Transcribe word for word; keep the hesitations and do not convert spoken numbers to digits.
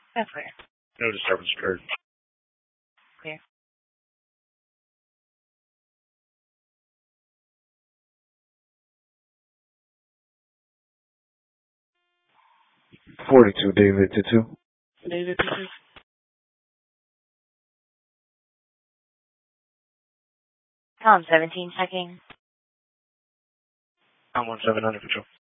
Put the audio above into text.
That's clear. No disturbance occurred. Clear. forty-two, David to two. David to two. Tom, seventeen checking. I'm one seven under control.